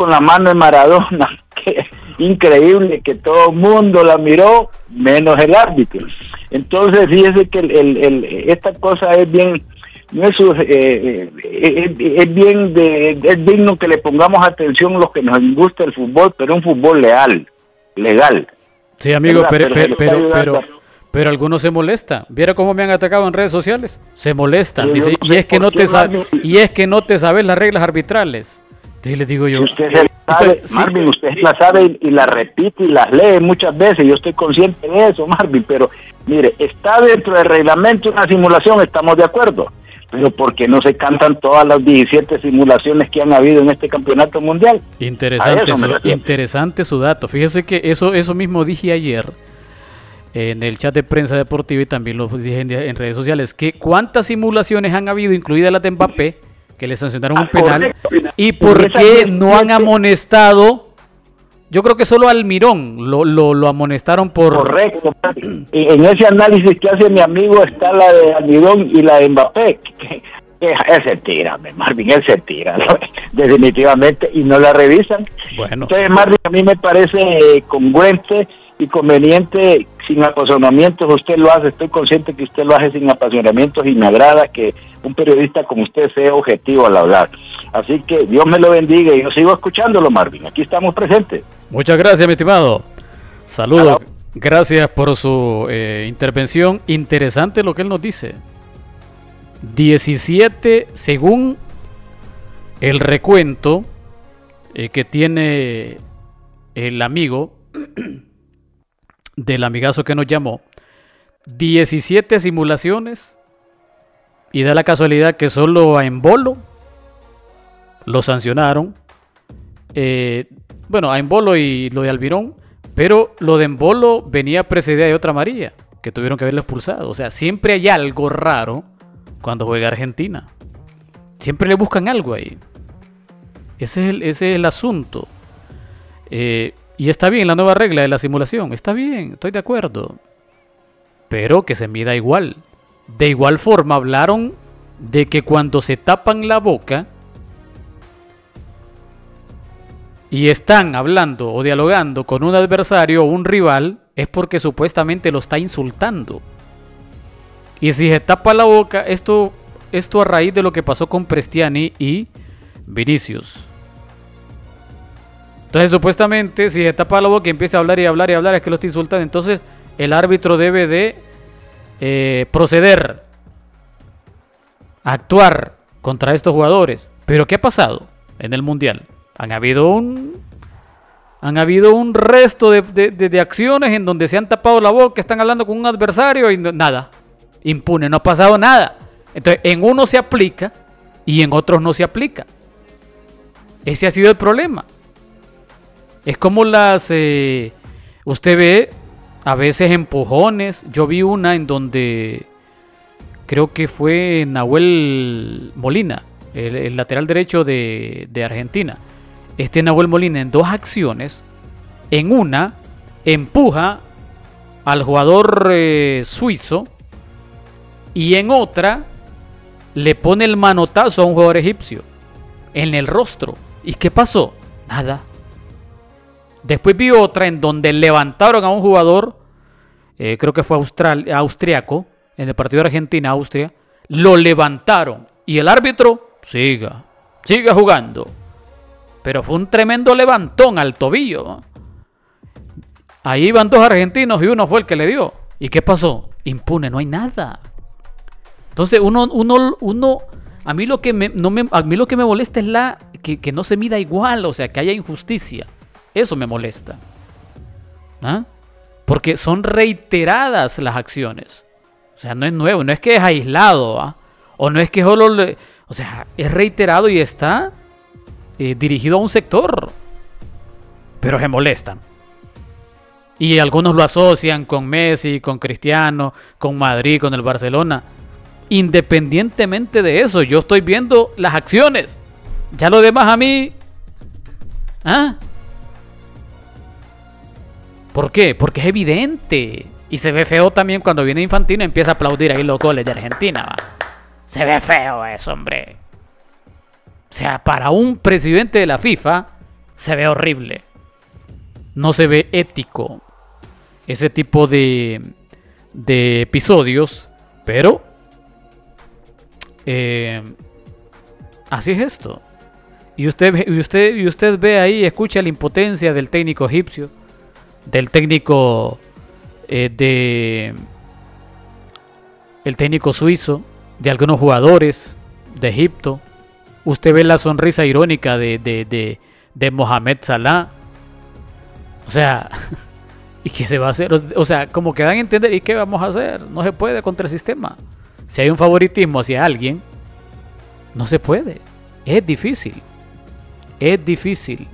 con la mano de Maradona, que increíble, que todo el mundo la miró, menos el árbitro. Entonces, fíjese que esta cosa es bien, no es, es digno que le pongamos atención a los que nos gusta el fútbol, pero un fútbol legal. Sí, amigo, pero algunos se molestan. ¿Viera cómo me han atacado en redes sociales? Se molestan. Dice, y es que no te sabes las reglas arbitrales. Entonces les digo yo. Usted se sabe, Marvin, usted la sabe y la repite y las lee muchas veces. Yo estoy consciente de eso, Marvin, pero mire, está dentro del reglamento una simulación, estamos de acuerdo. Pero ¿por qué no se cantan todas las 17 simulaciones que han habido en este campeonato mundial? Interesante su dato. Fíjese que eso mismo dije ayer en el chat de prensa deportiva y también lo dije en redes sociales, que cuántas simulaciones han habido, incluidas las de Mbappé, que le sancionaron un penal, y por qué no han amonestado. Yo creo que solo Almirón lo amonestaron por... Correcto. En ese análisis que hace mi amigo está la de Almirón y la de Mbappé. Él se tira, Marvin, él se tira, ¿no? Definitivamente, y no la revisan. Bueno. Entonces, Marvin, a mí me parece congruente y conveniente, sin apasionamientos. Usted lo hace, estoy consciente que usted lo hace sin apasionamientos y me agrada que un periodista como usted sea objetivo al hablar. Así que Dios me lo bendiga y yo sigo escuchándolo, Marvin. Aquí estamos presentes. Muchas gracias, mi estimado. Saludos. Gracias por su intervención. Interesante lo que él nos dice. 17, según el recuento que tiene el amigo del amigazo que nos llamó, 17 simulaciones, y da la casualidad que solo a Embolo lo sancionaron. Bueno, a Embolo y lo de Almirón, pero lo de Embolo venía precedida de otra amarilla que tuvieron que haberlo expulsado. O sea, siempre hay algo raro cuando juega Argentina. Siempre le buscan algo ahí. Ese es el asunto. Y está bien la nueva regla de la simulación. Está bien, estoy de acuerdo. Pero que se mida igual. De igual forma hablaron de que cuando se tapan la boca y están hablando o dialogando con un adversario o un rival, es porque supuestamente lo está insultando. Y si se tapa la boca, esto a raíz de lo que pasó con Prestiani y Vinicius. Entonces, supuestamente, si se tapa la boca y empieza a hablar y hablar y hablar, es que lo está insultando. Entonces, el árbitro debe de proceder a actuar contra estos jugadores. Pero, ¿qué ha pasado en el Mundial? Han habido un resto de acciones en donde se han tapado la boca, están hablando con un adversario y nada, impune, no ha pasado nada. Entonces, en uno se aplica y en otros no se aplica. Ese ha sido el problema. Es como usted ve a veces empujones. Yo vi una en donde creo que fue Nahuel Molina, el lateral derecho de Argentina. Nahuel Molina, en dos acciones, en una empuja al jugador suizo y en otra le pone el manotazo a un jugador egipcio en el rostro. ¿Y qué pasó? Nada. Después vi otra en donde levantaron a un jugador, creo que fue austriaco, en el partido de Argentina-Austria, lo levantaron y el árbitro siga jugando. Pero fue un tremendo levantón al tobillo, ¿no? Ahí iban dos argentinos y uno fue el que le dio. ¿Y qué pasó? Impune, no hay nada. Entonces a mí lo que me molesta es que no se mida igual, o sea, que haya injusticia. Eso me molesta. ¿Ah? Porque son reiteradas las acciones. O sea, no es nuevo, no es que es aislado, ¿ah? O no es que solo... O sea, es reiterado y está dirigido a un sector. Pero se molestan. Y algunos lo asocian con Messi, con Cristiano, con Madrid, con el Barcelona. Independientemente de eso, yo estoy viendo las acciones. Ya lo demás a mí... ¿Ah? ¿Por qué? Porque es evidente. Y se ve feo también cuando viene Infantino y empieza a aplaudir ahí los goles de Argentina, ¿va? Se ve feo eso, hombre. O sea, para un presidente de la FIFA, Se ve horrible. No se ve ético ese tipo de episodios, pero así es esto. Y usted ve ahí, escucha la impotencia del técnico egipcio, del técnico el técnico suizo, de algunos jugadores de Egipto. Usted ve la sonrisa irónica de Mohamed Salah. O sea, ¿y qué se va a hacer? O sea, como que dan a entender, ¿y qué vamos a hacer? No se puede contra el sistema. Si hay un favoritismo hacia alguien, no se puede. Es difícil. Es difícil.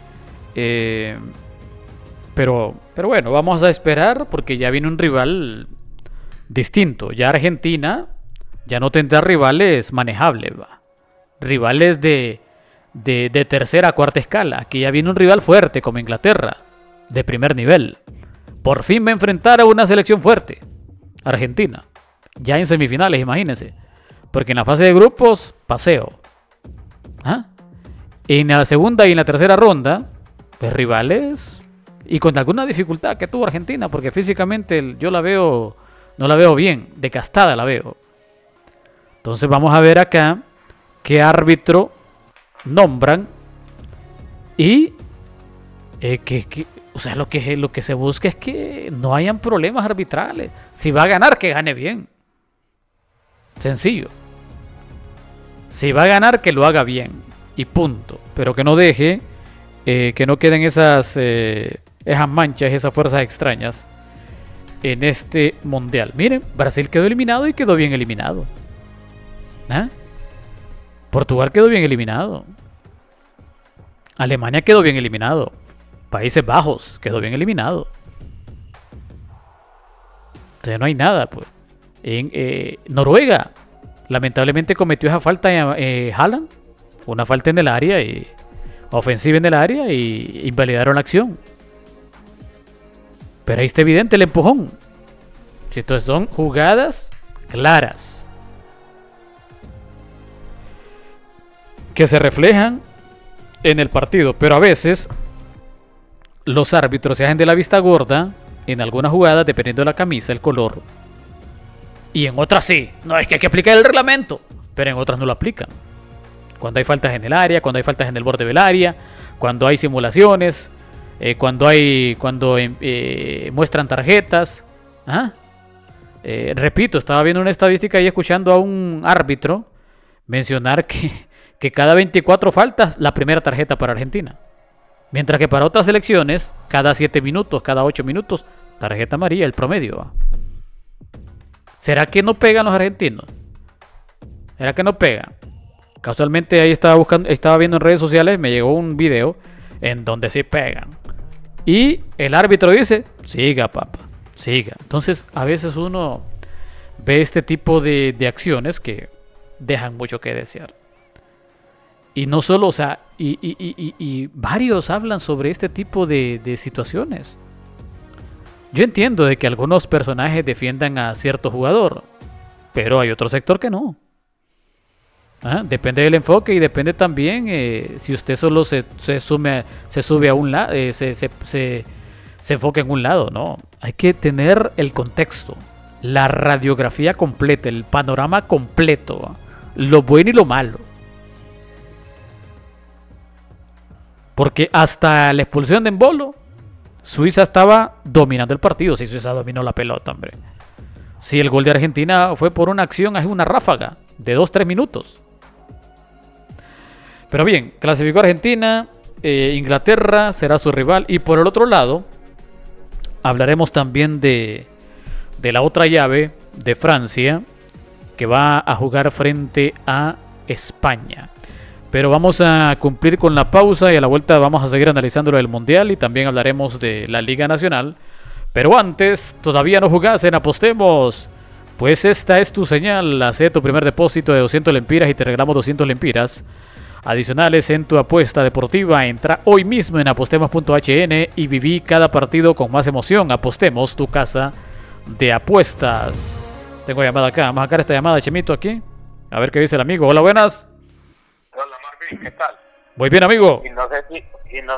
Pero bueno, vamos a esperar porque ya viene un rival distinto. Ya Argentina ya no tendrá rivales manejables, ¿va? Rivales de tercera a cuarta escala. Aquí ya viene un rival fuerte como Inglaterra, de primer nivel. Por fin va a enfrentar a una selección fuerte, Argentina. Ya en semifinales, imagínense. Porque en la fase de grupos, paseo. ¿Ah? En la segunda y en la tercera ronda, pues rivales y con alguna dificultad que tuvo Argentina, porque físicamente yo la veo, no la veo bien, desgastada la veo. Entonces vamos a ver acá qué árbitro nombran y o sea, lo que se busca es que no hayan problemas arbitrales. Si va a ganar, que gane bien. Sencillo. Si va a ganar, que lo haga bien. Y punto. Pero que no deje, que no queden esas manchas, esas fuerzas extrañas en este mundial. Miren, Brasil quedó eliminado y quedó bien eliminado. ¿Ah? Portugal quedó bien eliminado. Alemania quedó bien eliminado. Países Bajos quedó bien eliminado. Entonces no hay nada, pues. En Noruega, lamentablemente cometió esa falta Haaland. Fue una falta en el área y ofensiva en el área y invalidaron la acción. Pero ahí está evidente el empujón. Entonces son jugadas claras que se reflejan en el partido, pero a veces los árbitros se hacen de la vista gorda en algunas jugadas dependiendo de la camisa, el color, y en otras sí. No, es que hay que aplicar el reglamento, pero en otras no lo aplican. Cuando hay faltas en el área, cuando hay faltas en el borde del área, cuando hay simulaciones, cuando muestran tarjetas. Repito, estaba viendo una estadística y escuchando a un árbitro mencionar que cada 24 faltas la primera tarjeta para Argentina, mientras que para otras selecciones cada 7 minutos, cada 8 minutos tarjeta amarilla, el promedio. ¿Será que no pegan los argentinos? ¿Será que no pegan? Casualmente ahí estaba viendo en redes sociales, me llegó un video en donde sí pegan. Y el árbitro dice, siga papá, siga. Entonces a veces uno ve este tipo de acciones que dejan mucho que desear. Y no solo, o sea, y varios hablan sobre este tipo de situaciones. Yo entiendo de que algunos personajes defiendan a cierto jugador, pero hay otro sector que no. Depende del enfoque y depende también si usted solo se sube a un lado, se enfoca en un lado, ¿no? Hay que tener el contexto, la radiografía completa, el panorama completo, lo bueno y lo malo. Porque hasta la expulsión de Embolo, Suiza estaba dominando el partido. Si Suiza dominó la pelota, hombre. Si el gol de Argentina fue por una acción, es una ráfaga de 2-3 minutos. Pero bien, clasificó Argentina, Inglaterra será su rival. Y por el otro lado, hablaremos también de la otra llave de Francia, que va a jugar frente a España. Pero vamos a cumplir con la pausa y a la vuelta vamos a seguir analizando lo del Mundial y también hablaremos de la Liga Nacional. Pero antes, ¿todavía no jugás en Apostemos? Pues esta es tu señal. Hacé tu primer depósito de 200 lempiras y te regalamos 200 lempiras adicionales en tu apuesta deportiva. Entra hoy mismo en apostemos.hn y viví cada partido con más emoción. Apostemos, tu casa de apuestas. Tengo llamada acá. Vamos a sacar esta llamada, Chemito, aquí. A ver qué dice el amigo. Hola, buenas. Hola Marvin, ¿qué tal? Muy bien, amigo. Y no sé y no